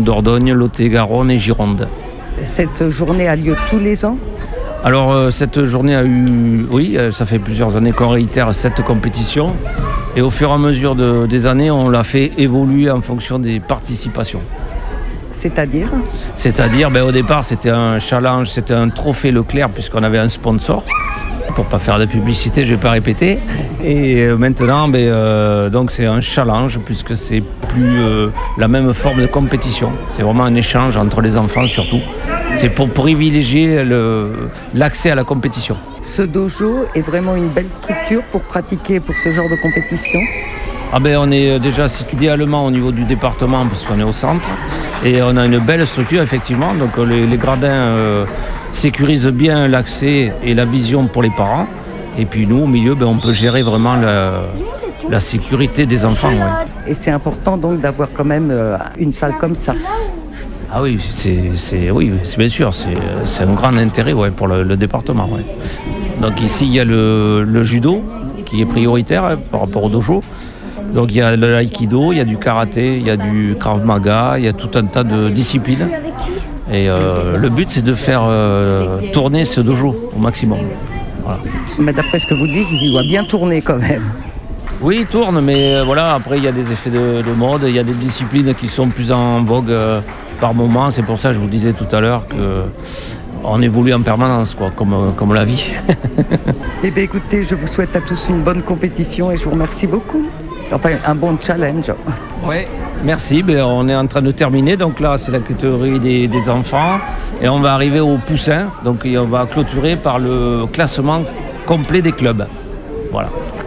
Dordogne, Lot-et-Garonne et Gironde. Cette journée a lieu tous les ans ? Alors cette journée a eu, oui, ça fait plusieurs années qu'on réitère cette compétition. Et au fur et à mesure des années, on l'a fait évoluer en fonction des participations. C'est-à-dire ? C'est-à-dire, au départ, c'était un challenge, c'était un trophée Leclerc, puisqu'on avait un sponsor. Pour ne pas faire de publicité, je ne vais pas répéter. Et maintenant, donc c'est un challenge, puisque c'est plus la même forme de compétition. C'est vraiment un échange entre les enfants, surtout. C'est pour privilégier l'accès à la compétition. Ce dojo est vraiment une belle structure pour pratiquer pour ce genre de compétition ? On est déjà situé idéalement au niveau du département parce qu'on est au centre et on a une belle structure effectivement. Donc les gradins sécurisent bien l'accès et la vision pour les parents. Et puis nous au milieu, on peut gérer vraiment la sécurité des enfants. Ouais. Et c'est important donc d'avoir quand même une salle comme ça. Ah oui, c'est bien sûr, c'est un grand intérêt pour le département. Ouais. Donc ici il y a le judo qui est prioritaire par rapport au dojo. Donc il y a l'aïkido, il y a du karaté, il y a du krav maga, il y a tout un tas de disciplines. Et le but c'est de faire tourner ce dojo au maximum. Voilà. Mais d'après ce que vous dites, il doit bien tourner quand même. Oui, il tourne, mais après il y a des effets de mode, il y a des disciplines qui sont plus en vogue par moment. C'est pour ça que je vous disais tout à l'heure qu'on évolue en permanence, comme la vie. Eh bien écoutez, je vous souhaite à tous une bonne compétition et je vous remercie beaucoup. Enfin, un bon challenge. Oui, merci. On est en train de terminer. Donc là, c'est la catégorie des enfants. Et on va arriver au poussin. Donc on va clôturer par le classement complet des clubs. Voilà.